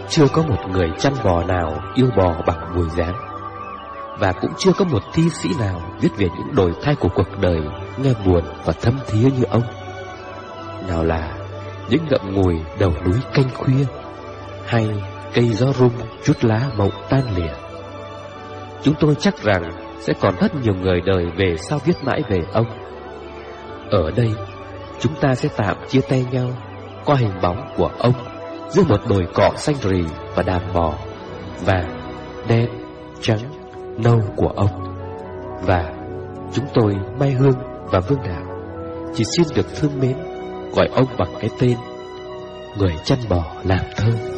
chưa có một người chăn bò nào yêu bò bằng Bùi Giáng, và cũng chưa có một thi sĩ nào viết về những đổi thay của cuộc đời nghe buồn và thấm thía như ông. Nào là những ngậm ngùi đầu núi canh khuya, hay cây gió rung chút lá mộng tan lìa. Chúng tôi chắc rằng sẽ còn rất nhiều người đời về sau viết mãi về ông. Ở đây, chúng ta sẽ tạm chia tay nhau qua hình bóng của ông giữa một đồi cỏ xanh rì và đàn bò vàng, đen, trắng, nâu của ông. Và chúng tôi, Mai Hương và Vương Đạo, chỉ xin được thương mến gọi ông bằng cái tên người chăn bò làm thơ.